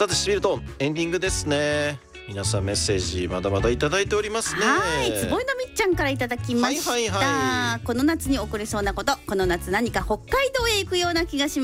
さてシビルトンエンディングですね。皆さんメッセージまだまだいただいておりますね。 はい、つぼいのみっちゃんからいただきました。 はいはいはい、 この夏に起こりそうなこと、この夏何か北海道へ行くような気がします。